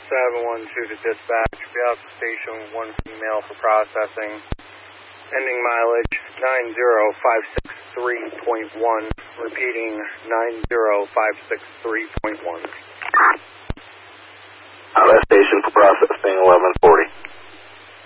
712 to dispatch. Be out to station 1 female for processing. Ending mileage 90563.1. Repeating 90563.1.